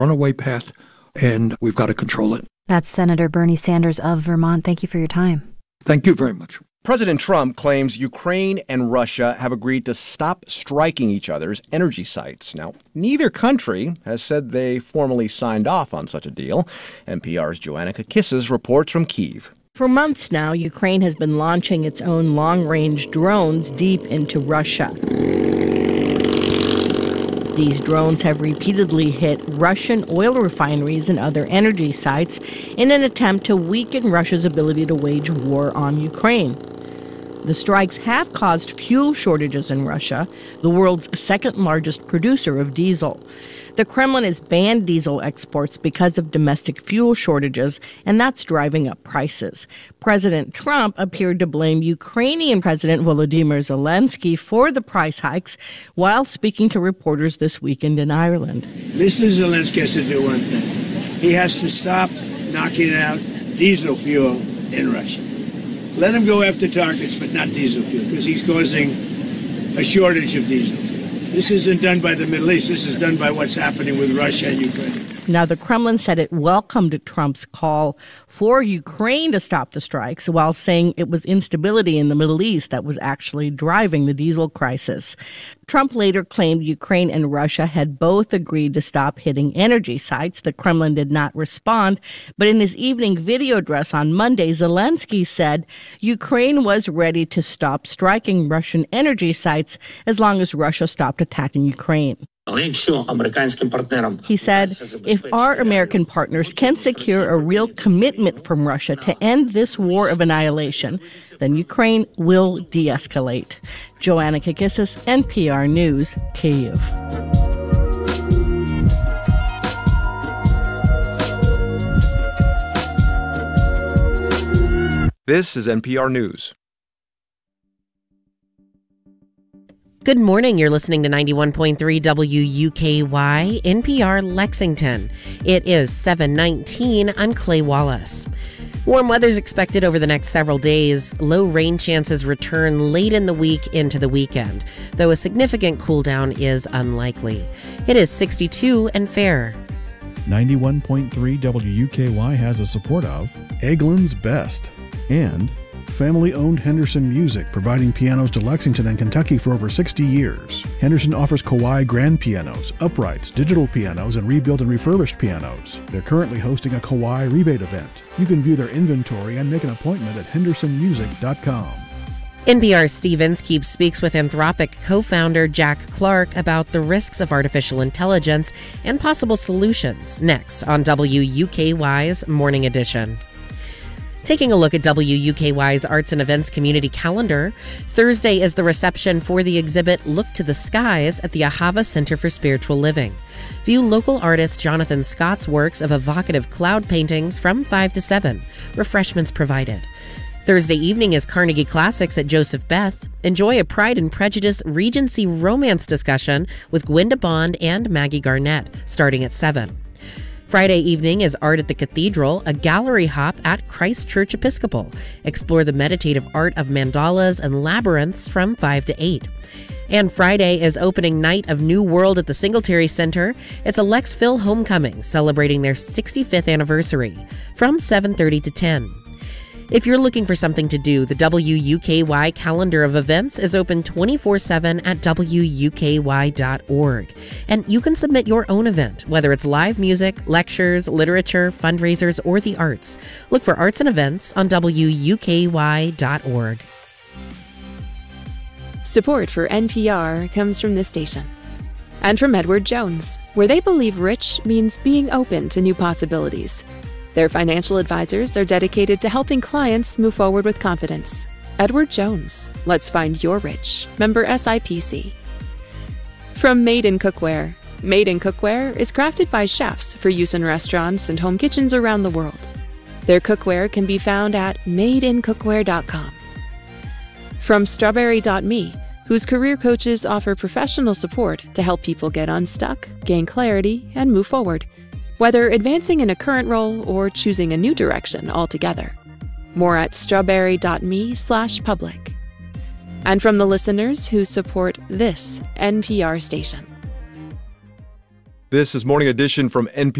runaway path, and we've got to control it. That's Senator Bernie Sanders of Vermont. Thank you for your time. Thank you very much. President Trump claims Ukraine and Russia have agreed to stop striking each other's energy sites. Now, neither country has said they formally signed off on such a deal. NPR's Joanna Kakissis reports from Kyiv. For months now, Ukraine has been launching its own long-range drones deep into Russia. These drones have repeatedly hit Russian oil refineries and other energy sites in an attempt to weaken Russia's ability to wage war on Ukraine. The strikes have caused fuel shortages in Russia, the world's second largest producer of diesel. The Kremlin has banned diesel exports because of domestic fuel shortages, and that's driving up prices. President Trump appeared to blame Ukrainian President Volodymyr Zelensky for the price hikes while speaking to reporters this weekend in Ireland. Mr. Zelensky has to do one thing. He has to stop knocking out diesel fuel in Russia. Let him go after targets, but not diesel fuel, because he's causing a shortage of diesel fuel. This isn't done by the Middle East. This is done by what's happening with Russia and Ukraine. Now, the Kremlin said it welcomed Trump's call for Ukraine to stop the strikes, while saying it was instability in the Middle East that was actually driving the diesel crisis. Trump later claimed Ukraine and Russia had both agreed to stop hitting energy sites. The Kremlin did not respond, but in his evening video address on Monday, Zelensky said Ukraine was ready to stop striking Russian energy sites as long as Russia stopped attacking Ukraine. He said, if our American partners can secure a real commitment from Russia to end this war of annihilation, then Ukraine will de-escalate. Joanna Kakissis, NPR News, Kyiv. This is NPR News. Good morning. You're listening to 91.3 WUKY, NPR Lexington. It is 7:19. I'm Clay Wallace. Warm weather's expected over the next several days. Low rain chances return late in the week into the weekend, though a significant cool down is unlikely. It is 62 and fair. 91.3 WUKY has a support of Eggland's Best and family-owned Henderson Music, providing pianos to Lexington and Kentucky for over 60 years. Henderson offers Kawai grand pianos, uprights, digital pianos, and rebuilt and refurbished pianos. They're currently hosting a Kawai rebate event. You can view their inventory and make an appointment at hendersonmusic.com. NPR's Steve Inskeep speaks with Anthropic co-founder Jack Clark about the risks of artificial intelligence and possible solutions next on WUKY's Morning Edition. Taking a look at WUKY's Arts and Events Community Calendar, Thursday is the reception for the exhibit Look to the Skies at the Ahava Center for Spiritual Living. View local artist Jonathan Scott's works of evocative cloud paintings from 5 to 7. Refreshments provided. Thursday evening is Carnegie Classics at Joseph Beth. Enjoy a Pride and Prejudice Regency romance discussion with Gwenda Bond and Maggie Garnett, starting at 7. Friday evening is Art at the Cathedral, a gallery hop at Christ Church Episcopal. Explore the meditative art of mandalas and labyrinths from 5 to 8. And Friday is opening night of New World at the Singletary Center. It's a Lex Phil homecoming celebrating their 65th anniversary from 7:30 to 10. If you're looking for something to do, the WUKY calendar of events is open 24/7 at WUKY.org. And you can submit your own event, whether it's live music, lectures, literature, fundraisers, or the arts. Look for arts and events on WUKY.org. Support for NPR comes from this station. And from Edward Jones, where they believe rich means being open to new possibilities. Their financial advisors are dedicated to helping clients move forward with confidence. Edward Jones. Let's find your rich. Member SIPC. From Made in Cookware. Made in Cookware is crafted by chefs for use in restaurants and home kitchens around the world. Their cookware can be found at madeincookware.com. From Strawberry.me, whose career coaches offer professional support to help people get unstuck, gain clarity, and move forward, whether advancing in a current role or choosing a new direction altogether. More at strawberry.me/public. And from the listeners who support this NPR station. This is Morning Edition from NPR.